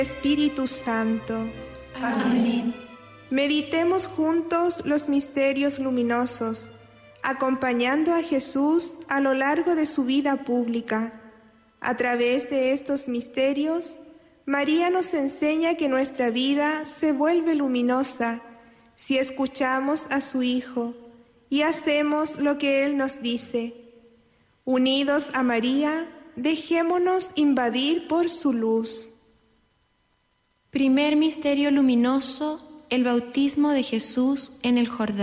Espíritu Santo. Amén. Meditemos juntos los misterios luminosos, acompañando a Jesús a lo largo de su vida pública. A través de estos misterios, María nos enseña que nuestra vida se vuelve luminosa si escuchamos a su Hijo y hacemos lo que Él nos dice. Unidos a María, dejémonos invadir por su luz. Primer misterio luminoso, el bautismo de Jesús en el Jordán.